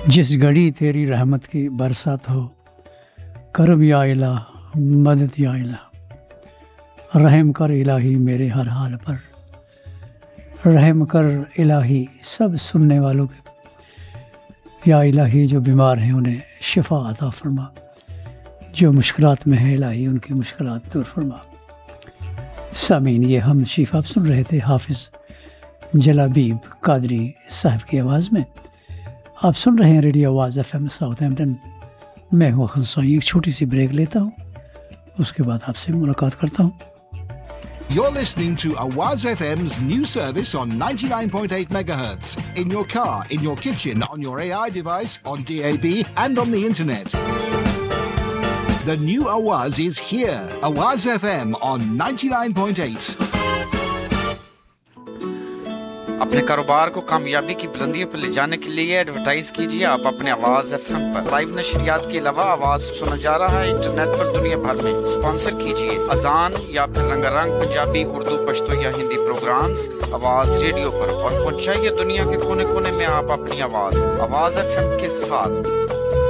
جس گھڑی تیری رحمت کی برسات ہو، کرب یا الہ مدد یا الہ، رحم کر الہی میرے ہر حال پر، رحم کر الہی سب سننے والوں کے، یا الہی جو بیمار ہیں انہیں شفا عطا فرما، جو مشکلات میں ہیں الہی ان کی مشکلات دور فرما۔ سامعین، یہ ہم شیف آپ سن رہے تھے حافظ جلابیب قادری صاحب کی آواز میں۔ آپ سن رہے ہیں ریڈیو آواز FM ساؤتھ ہیمپٹن۔ میں ہوں خلصائی، ایک چھوٹی سی بریک لیتا ہوں، اس کے بعد آپ سے ملاقات کرتا ہوں۔ You're listening to Awaz FM's new service on 99.8 megahertz. In your car, in your kitchen, on your AI device, on DAB and on the internet. The new Awaz is here. Awaz FM on 99.8. اپنے کاروبار کو کامیابی کی بلندیوں پر لے جانے کے لیے ایڈورٹائز کیجیے آپ اپنے آواز FM پر۔ لائیو نشریات کے علاوہ آواز سنا جا رہا ہے انٹرنیٹ پر دنیا بھر میں۔ اسپانسر کیجیے اذان یا پھر رنگا رنگ پنجابی، اردو، پشتو یا ہندی پروگرامز آواز ریڈیو پر، اور پہنچائیے دنیا کے کونے کونے میں آپ اپنی آواز۔ آواز FM کے ساتھ